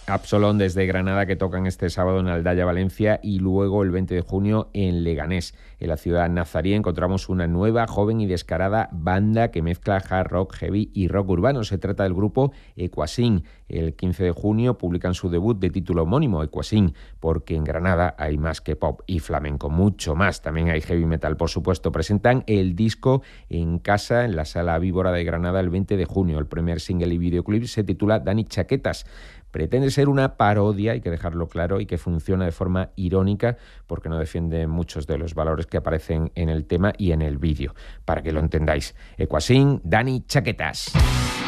Absolón desde Granada, que tocan este sábado en Aldaya, Valencia, y luego el 20 de junio en Leganés. En la ciudad nazarí encontramos una nueva, joven y descarada banda que mezcla hard rock, heavy y rock urbano. Se trata del grupo Equasin. El 15 de junio publican su debut de título homónimo, Equasin, porque en Granada hay más que pop y flamenco, mucho más. También hay heavy metal, por supuesto. Presentan el disco en casa, en la Sala Víbora de Granada, el 20 de junio. El primer single y videoclip se titula Dani Chaquetas. Pretende ser una parodia, hay que dejarlo claro, y que funciona de forma irónica porque no defiende muchos de los valores que aparecen en el tema y en el vídeo. Para que lo entendáis. Equasin, Dani Chaquetas.